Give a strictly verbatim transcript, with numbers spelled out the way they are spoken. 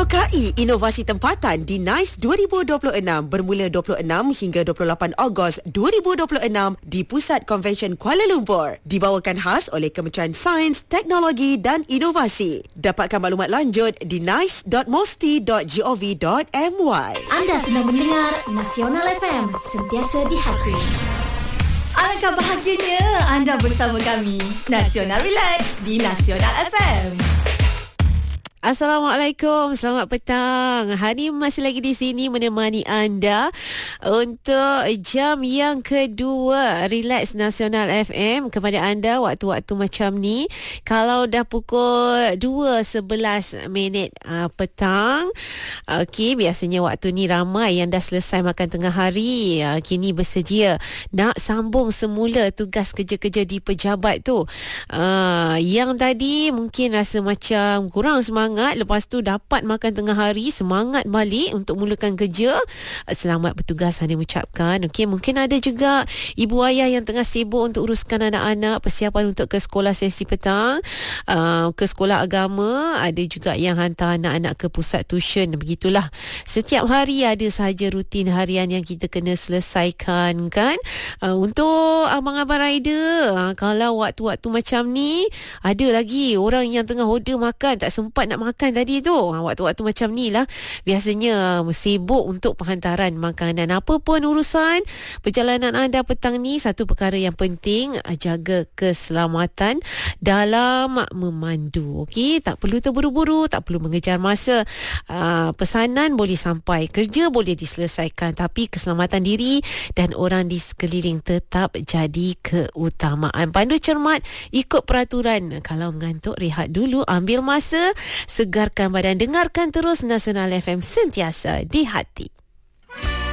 Sukai inovasi tempatan di NICE dua ribu dua puluh enam bermula dua puluh enam hingga dua puluh lapan Ogos dua ribu dua puluh enam di Pusat Konvensyen Kuala Lumpur. Dibawakan khas oleh Kementerian Sains, Teknologi dan Inovasi. Dapatkan maklumat lanjut di nice dot mosti dot gov dot my. Anda sedang mendengar Nasional F M, sentiasa di hati. Alangkah bahagianya anda bersama kami. Nasional Relax di Nasional F M. Assalamualaikum, selamat petang. Hani masih lagi di sini menemani anda untuk jam yang kedua Relax Nasional F M. Kepada anda waktu-waktu macam ni, kalau dah pukul dua sebelas minit uh, petang, okey, biasanya waktu ni ramai yang dah selesai makan tengah hari, uh, kini bersedia nak sambung semula tugas kerja-kerja di pejabat tu. Uh, yang tadi mungkin rasa macam kurang semangat, lepas tu dapat makan tengah hari, semangat balik untuk mulakan kerja. Selamat bertugas Hani ucapkan. Okey, mungkin ada juga ibu ayah yang tengah sibuk untuk uruskan anak-anak, persiapan untuk ke sekolah sesi petang, uh, ke sekolah agama, ada juga yang hantar anak-anak ke pusat tuition. Begitulah. Setiap hari ada sahaja rutin harian yang kita kena selesaikan, kan? Uh, untuk abang-abang rider, uh, kalau waktu-waktu macam ni, ada lagi orang yang tengah order makan, tak sempat nak makan tadi tu. Waktu-waktu macam ni lah biasanya sibuk untuk penghantaran makanan. Apa pun urusan perjalanan anda petang ni, satu perkara yang penting, jaga keselamatan dalam memandu. Okey, tak perlu terburu-buru, tak perlu mengejar masa. Aa, pesanan boleh sampai, kerja boleh diselesaikan, tapi keselamatan diri dan orang di sekeliling tetap jadi keutamaan. Pandu cermat, ikut peraturan. Kalau mengantuk, rehat dulu, ambil masa, segarkan badan. Dengarkan terus Nasional F M, sentiasa di hati.